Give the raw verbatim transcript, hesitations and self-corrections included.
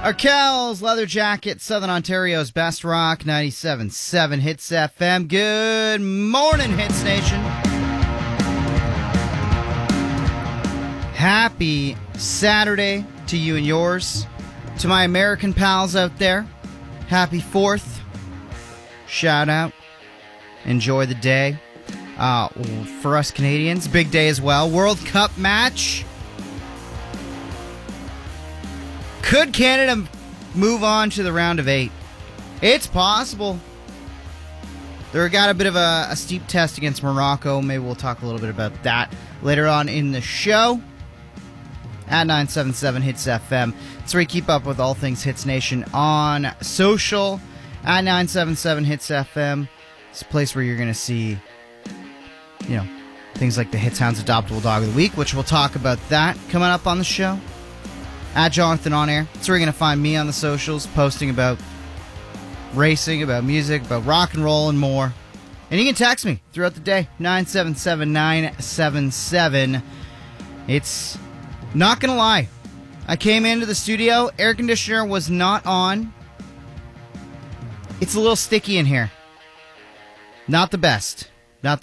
Arkells, Leather Jacket, Southern Ontario's best rock, ninety-seven point seven Hits F M. Good morning, Hits Nation. Happy Saturday to you and yours. To my American pals out there, happy fourth. Shout out. Enjoy the day. Uh, for us Canadians, big day as well. World Cup match. Could Canada move on to the round of eight? It's possible. They got a bit of a, a steep test against Morocco. Maybe we'll talk a little bit about that later on in the show. At nine seven seven Hits F M. That's where you keep up with all things Hits Nation on social. At nine seven seven Hits F M. It's a place where you're going to see, you know, things like the Hits Hounds Adoptable Dog of the Week, which we'll talk about that coming up on the show. At Jonathan On Air. That's where you're going to find me on the socials, posting about racing, about music, about rock and roll, and more. And you can text me throughout the day, nine seven seven nine seven seven. It's not going to lie. I came into the studio, air conditioner was not on. It's a little sticky in here. Not the best.